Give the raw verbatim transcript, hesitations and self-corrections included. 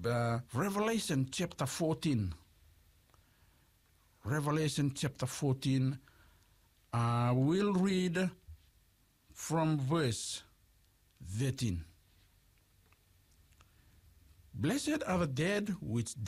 uh, Revelation chapter fourteen. Revelation chapter fourteen. Uh, we'll read from verse thirteen. Blessed are the dead which